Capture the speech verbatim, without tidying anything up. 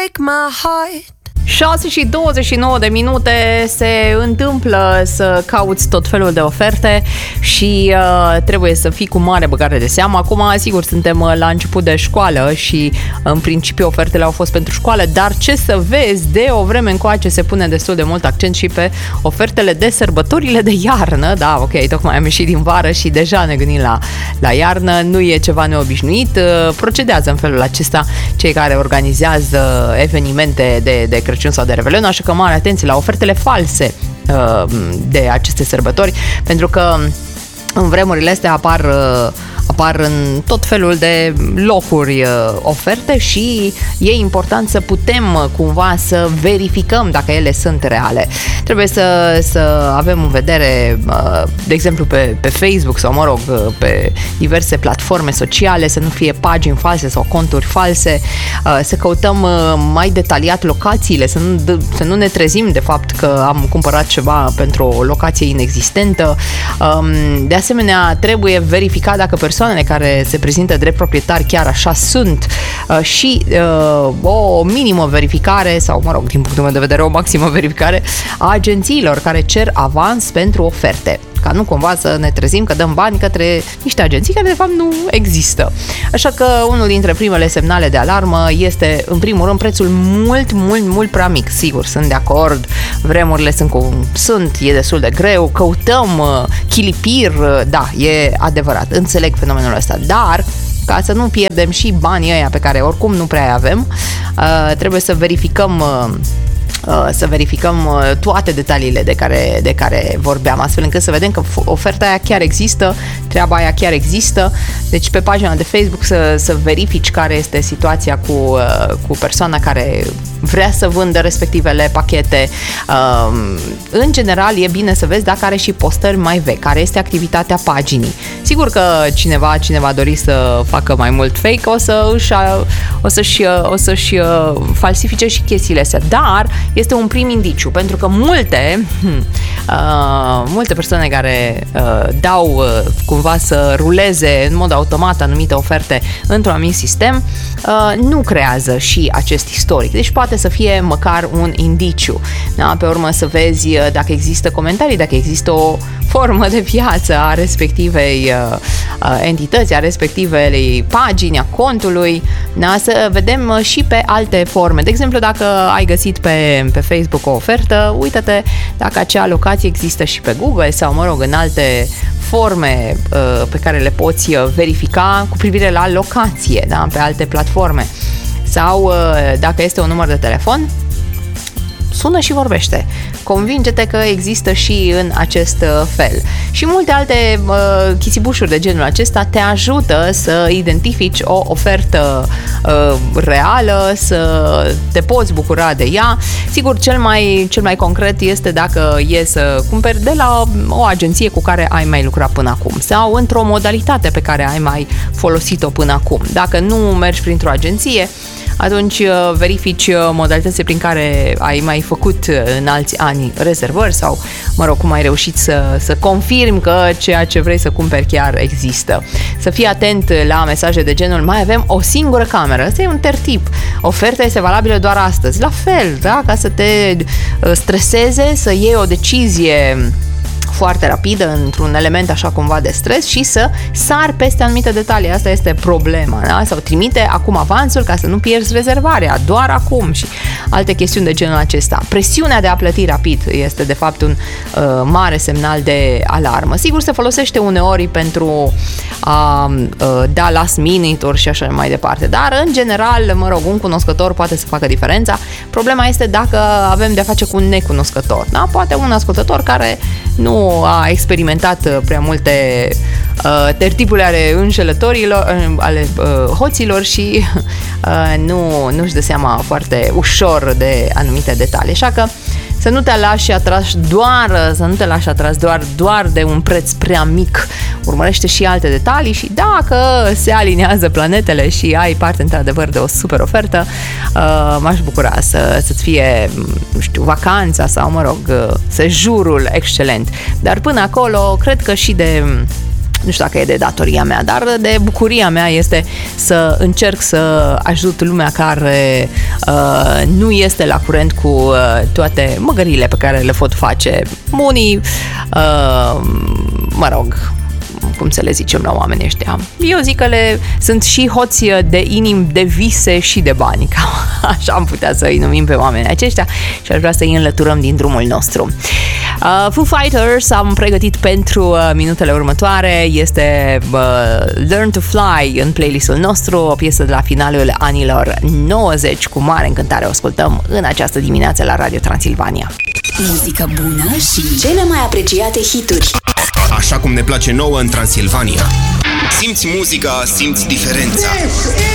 șase și douăzeci și nouă de minute se întâmplă să cauți tot felul de oferte și uh, trebuie să fii cu mare băgare de seamă. Acum, sigur, suntem la început de școală și în principiu ofertele au fost pentru școală, dar ce să vezi, de o vreme încoace se pune destul de mult accent și pe ofertele de sărbătorile de iarnă. Da, ok, tocmai am ieșit din vară și deja ne gândim la, la iarnă, nu e ceva neobișnuit. Procedează în felul acesta cei care organizează evenimente de, de Crăciun sau de Revelion, așa că mare atenție la ofertele false uh, de aceste sărbători, pentru că în vremurile astea apar, uh, apar în tot felul de locuri uh, oferte și e important să putem uh, cumva să verificăm dacă ele sunt reale. Trebuie să, să avem în vedere, uh, de exemplu pe, pe Facebook sau, mă rog, uh, pe diverse platforme sociale, să nu fie pagini false sau conturi false, uh, să căutăm uh, mai detaliat locațiile, să nu, să nu ne trezim de fapt că am cumpărat ceva pentru o locație inexistentă. Um, de asemenea, trebuie verificat dacă persoanele care se prezintă drept proprietari chiar așa sunt uh, și uh, o minimă verificare sau, mă rog, din punctul meu de vedere, o maximă verificare a agențiilor care cer avans pentru oferte, ca nu cumva să ne trezim că dăm bani către niște agenții care de fapt nu există. Așa că unul dintre primele semnale de alarmă este, în primul rând, prețul mult, mult, mult prea mic. Sigur, sunt de acord, vremurile sunt cum sunt, e destul de greu, căutăm uh, chilipir, uh, da, e adevărat, înțeleg fenomenul ăsta, dar ca să nu pierdem și banii ăia pe care oricum nu prea avem, uh, trebuie să verificăm uh, să verificăm toate detaliile de care, de care vorbeam, astfel încât să vedem că oferta aia chiar există, treaba aia chiar există. Deci pe pagina de Facebook să, să verifici care este situația cu, cu persoana care vrea să vândă respectivele pachete. În general e bine să vezi dacă are și postări mai vechi, care este activitatea paginii. Sigur că cineva, cineva dori să facă mai mult fake, o, să își, o, să-și, o să-și falsifice și chestiile astea, dar este un prim indiciu, pentru că multe uh, multe persoane care uh, dau uh, cumva să ruleze în mod automat anumite oferte într-un anumit sistem, uh, nu creează și acest istoric. Deci poate să fie măcar un indiciu. Da? Pe urmă să vezi dacă există comentarii, dacă există o formă de viață a respectivei uh, entități, a respectivei pagini, a contului, da? Să vedem și pe alte forme. De exemplu, dacă ai găsit pe, pe Facebook o ofertă, uită-te dacă acea locație există și pe Google sau, mă rog, în alte forme uh, pe care le poți verifica cu privire la locație, da? Pe alte platforme. Sau uh, dacă este un număr de telefon, sună și vorbește. Convinge-te că există și în acest fel. Și multe alte uh, chisibușuri de genul acesta te ajută să identifici o ofertă uh, reală, să te poți bucura de ea. Sigur, cel mai, cel mai concret este dacă e să cumperi de la o agenție cu care ai mai lucrat până acum sau într-o modalitate pe care ai mai folosit-o până acum. Dacă nu mergi printr-o agenție, atunci verifici modalitățile prin care ai mai făcut în alți ani rezervări sau, mă rog, cum ai reușit să, să confirmi că ceea ce vrei să cumperi chiar există. Să fii atent la mesaje de genul: mai avem o singură cameră. Asta e un tertip. Oferta este valabilă doar astăzi. La fel, da? Ca să te streseze, să iei o decizie foarte rapidă într-un element așa cumva de stres și să sar peste anumite detalii. Asta este problema, da? Sau trimite acum avansul ca să nu pierzi rezervarea, doar acum, și alte chestiuni de genul acesta. Presiunea de a plăti rapid este de fapt un uh, mare semnal de alarmă. Sigur, se folosește uneori pentru a uh, da last minute-uri și așa mai departe, dar în general, mă rog, un cunoscător poate să facă diferența. Problema este dacă avem de-a face cu un necunoscător, da? Poate un ascultător care nu a experimentat prea multe uh, tertipuri ale înșelătorilor, ale uh, hoților și uh, nu, nu-și dă seama foarte ușor de anumite detalii. Așa că să nu te lași atras doar, să nu te lași atras doar, doar de un preț prea mic. Urmărește și alte detalii și dacă se aliniază planetele și ai parte într-adevăr de o super ofertă, uh, m-aș bucura să, să-ți fie, nu știu, vacanța sau, mă rog, sejurul excelent. Dar până acolo, cred că și de nu știu dacă e de datoria mea, dar de bucuria mea este să încerc să ajut lumea care uh, nu este la curent cu uh, toate măgările pe care le pot face. Unii, uh, mă rog, cum să le zicem la oamenii ăștia. Eu zic că le sunt și hoți de inim, de vise și de bani. Cam așa am putea să îi numim pe oamenii aceștia și aș vrea să îi înlăturăm din drumul nostru. Uh, Foo Fighters am pregătit pentru uh, minutele următoare. Este uh, Learn to Fly în playlistul nostru, o piesă de la finalul anilor nouăzeci. Cu mare încântare o ascultăm în această dimineață la Radio Transilvania. Muzică bună și cele mai apreciate hituri. Așa cum ne place nouă în Transilvania. Simți muzica, simți diferența.